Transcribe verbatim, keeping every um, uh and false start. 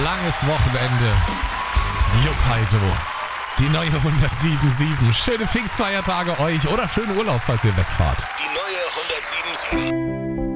langes Wochenende. Jupp Heito. Die neue hundertsieben sieben. Schöne Pfingstfeiertage euch oder schönen Urlaub, falls ihr wegfahrt. Die neue hundertsieben sieben.